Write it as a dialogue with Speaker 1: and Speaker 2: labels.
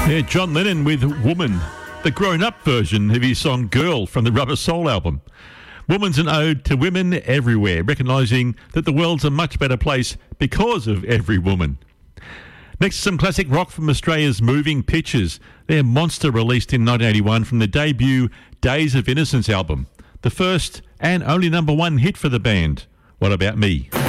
Speaker 1: Yeah, John Lennon with Woman, the grown-up version of his song Girl from the Rubber Soul album. Woman's an ode to women everywhere, recognising that the world's a much better place because of every woman. Next, some classic rock from Australia's Moving Pictures. Their Monster, released in 1981 from the debut Days of Innocence album, the first and only number one hit for the band. What About Me?